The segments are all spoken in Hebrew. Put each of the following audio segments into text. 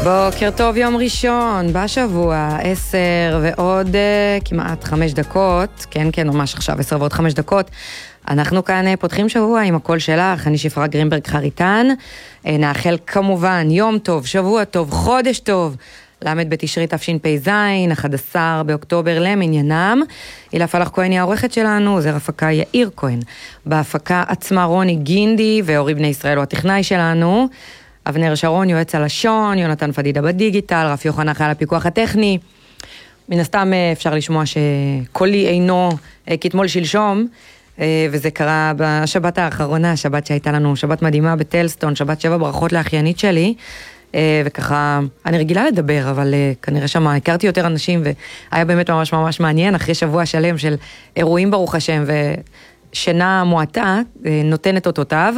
בוקר טוב, יום ראשון, בשבוע, 10 ועוד כמעט 5 דקות, כן, ממש עכשיו 10 ועוד 5 דקות, אנחנו כאן פותחים שבוע עם הקול שלך, אני שפרה גרינברג חריטן, נאחל כמובן יום טוב, שבוע טוב, חודש טוב, למד בתשרי תשפ"ז, 11 באוקטובר למניינם. הילה פלח כהן היא העורכת שלנו, עוזר הפקה יאיר כהן, בהפקה עצמה רוני גינדי ואורי בני ישראל הוא הטכנאי שלנו, אבנר שרון יועץ הלשון, יונתן פדידה בדיגיטל, רפי יוחנן אחראי על הפיקוח הטכני. מן הסתם אפשר לשמוע שקולי אינו כתמול שלשום, וזה קרה בשבת האחרונה, שבת שהייתה לנו, שבת מדהימה בטלסטון, שבת 7 ברכות לאחיינית שלי, וככה, אני רגילה לדבר, אבל כנראה שמה הכרתי יותר אנשים, והיה באמת ממש ממש מעניין, אחרי שבוע שלם של אירועים ברוך השם, ושינה מועטה, נותנת אותותיו.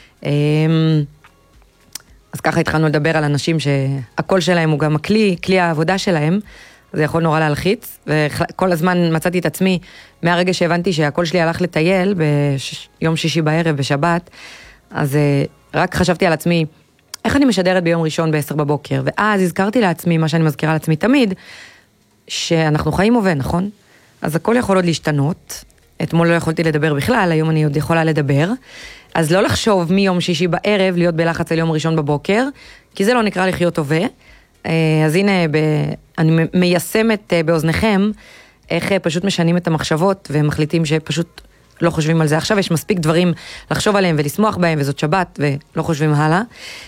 אז ככה התחלנו לדבר על אנשים שהקול שלהם הוא גם כלי העבודה שלהם, זה יכול נורא להלחיץ, וכל הזמן מצאתי את עצמי, מהרגע שהבנתי שהקול שלי הלך לטייל, ביום שישי בערב, בשבת, אז רק חשבתי על עצמי, איך אני משדרת ביום ראשון ב10 בבוקר, ואז הזכרתי לעצמי, מה שאני מזכירה לעצמי תמיד, שאנחנו חיים עובד, נכון? אז הכל יכול עוד להשתנות, אתמול לא יכולתי לדבר בכלל, היום אני עוד יכולה לדבר, אז לא לחשוב מיום שישי בערב להיות בלחץ על יום ראשון בבוקר, כי זה לא נקרא לחיות הווה. אז הנה, אני מיישמת באוזניכם, איך פשוט משנים את המחשבות, ומחליטים שפשוט לא חושבים על זה. עכשיו יש מספיק דברים לחשוב עליהם ולשמוח בהם, וזאת שבת, ולא חושבים הלאה.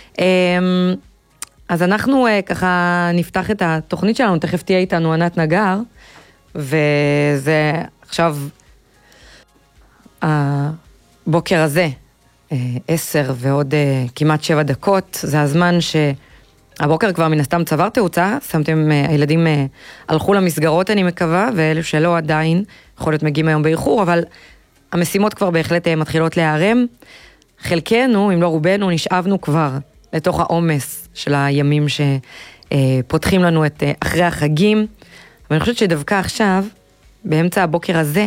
אז אנחנו ככה נפתח את התוכנית שלנו, תכף תהיה איתנו ענת נגר, וזה עכשיו הבוקר הזה, 10 ועוד כמעט 7 דקות, זה הזמן שהבוקר כבר מן הסתם צבר תאוצה, שמתם, הילדים הלכו למסגרות אני מקווה, ואלו שלא עדיין, יכול להיות מגיעים היום באיחור, אבל המשימות כבר בהחלט מתחילות להיערם, חלקנו, אם לא רובנו, נשאבנו כבר לתוך העומס של הימים שפותחים לנו את אחרי החגים, ואני חושבת שדווקא עכשיו, באמצע הבוקר הזה,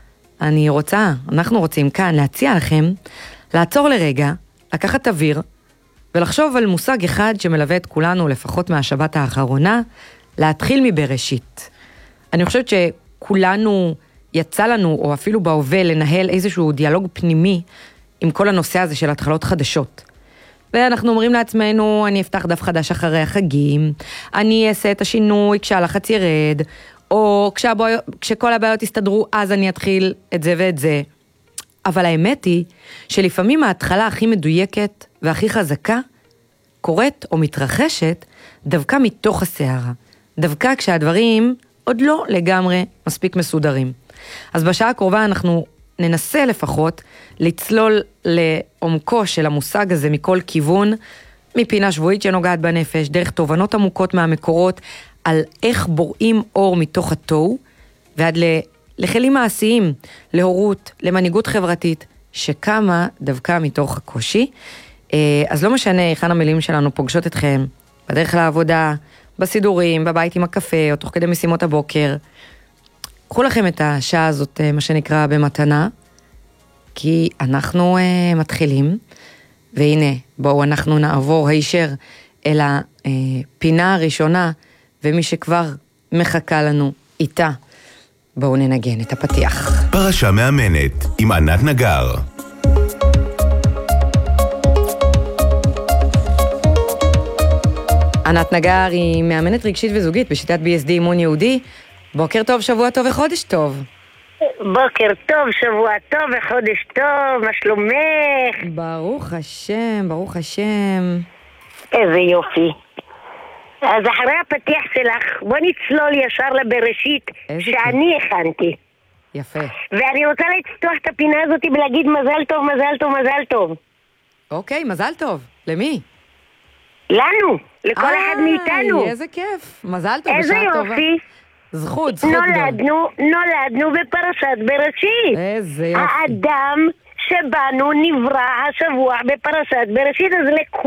אנחנו רוצים כאן להציע לכם, לעצור לרגע, לקחת אוויר, ולחשוב על מושג אחד שמלווה את כולנו, לפחות מהשבת האחרונה, להתחיל מבראשית. אני חושבת שכולנו יצא לנו, או אפילו בהווה, לנהל איזשהו דיאלוג פנימי, עם כל הנושא הזה של התחלות חדשות. ואנחנו אומרים לעצמנו, אני אפתח דף חדש אחרי החגים, אני אעשה את השינוי כשהלחץ ירד, או כשכל הבעיות יסתדרו, אז אני אתחיל את זה ואת זה. אבל האמת היא שלפעמים ההתחלה הכי מדויקת והכי חזקה קורית או מתרחשת דווקא מתוך הסערה. דווקא כשהדברים עוד לא לגמרי מספיק מסודרים. אז בשעה הקרובה אנחנו ננסה לפחות לצלול לעומקו של המושג הזה מכל כיוון, מפינה שבועית שנוגעת בנפש, דרך תובנות עמוקות מהמקורות, על איך בוראים אור מתוך התוהו, ועד לחלים מעשיים, להורות, למנהיגות חברתית, שקמה דווקא מתוך הקושי. אז לא משנה היכן המילים שלנו פוגשות אתכם, בדרך לעבודה, בסידורים, בבית עם הקפה, או תוך כדי משימות הבוקר. קחו לכם את השעה הזאת, מה שנקרא, במתנה, כי אנחנו מתחילים, והנה, בואו אנחנו נעבור הישר אל הפינה הראשונה, ומי שכבר מחכה לנו איתה, בואו ננגן את הפתיח. פרשה מאמנת עם ענת נגר. ענת נגר היא מאמנת רגשית וזוגית בשיטת BSD אימון יהודי. בוקר טוב, שבוע טוב וחודש טוב. בוקר טוב, שבוע טוב וחודש טוב, מה שלומך? ברוך השם, ברוך השם. איזה יופי. אז אחרי הפתיח שלך, בוא נצלול ישר לבראשית שאני הכנתי. יפה. ואני רוצה לפתוח את הפינה הזאת ולהגיד מזל טוב, מזל טוב, מזל טוב. אוקיי, מזל טוב. למי? לנו, לכל אחד מאיתנו. איזה כיף. מזל טוב, איזה בשעה טובה. יופי. זכות גדול. נולדנו בפרשת בראשית. איזה יופי. האדם שבנו נברא השבוע בפרשת בראשית, אז